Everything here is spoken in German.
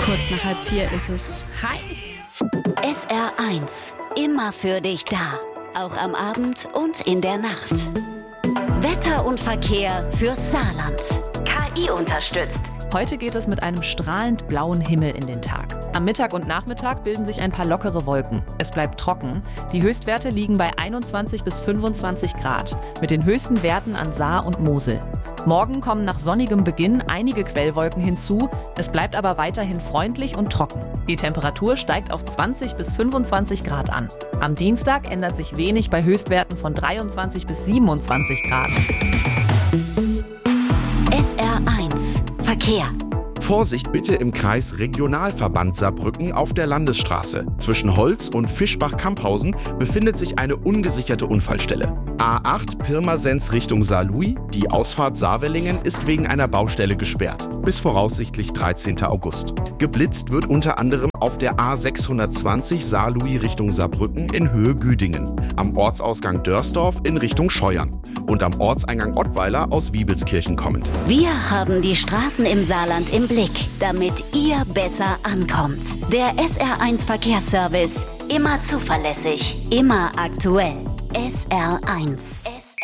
Kurz nach 3:30 ist es. Hi! SR1, immer für dich da. Auch am Abend und in der Nacht. Wetter und Verkehr fürs Saarland. KI unterstützt. Heute geht es mit einem strahlend blauen Himmel in den Tag. Am Mittag und Nachmittag bilden sich ein paar lockere Wolken. Es bleibt trocken. Die Höchstwerte liegen bei 21 bis 25 Grad, mit den höchsten Werten an Saar und Mosel. Morgen kommen nach sonnigem Beginn einige Quellwolken hinzu. Es bleibt aber weiterhin freundlich und trocken. Die Temperatur steigt auf 20 bis 25 Grad an. Am Dienstag ändert sich wenig bei Höchstwerten von 23 bis 27 Grad. SR1 Verkehr. Vorsicht bitte im Kreis Regionalverband Saarbrücken auf der Landesstraße. Zwischen Holz und Fischbach-Kamphausen befindet sich eine ungesicherte Unfallstelle. A8 Pirmasens Richtung Saarlouis. Die Ausfahrt Saarwellingen ist wegen einer Baustelle gesperrt. Bis voraussichtlich 13. August. Geblitzt wird unter anderem auf der A620 Saarlouis Richtung Saarbrücken in Höhe Güdingen. Am Ortsausgang Dörsdorf in Richtung Scheuern. Und am Ortseingang Ottweiler aus Wiebelskirchen kommend. Wir haben die Straßen im Saarland im Blick, damit ihr besser ankommt. Der SR1 Verkehrsservice. Immer zuverlässig, immer aktuell. SR1.